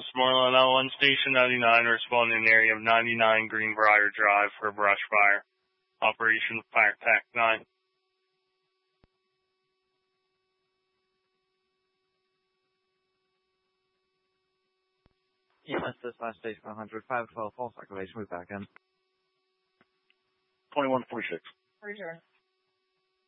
Westmoreland L1 Station 99 responding in the area of 99 Greenbrier Drive for a brush fire. Operation Fire Pack 9. Yes, this last station 100, 512 false activation. We're back in. 2146. Return.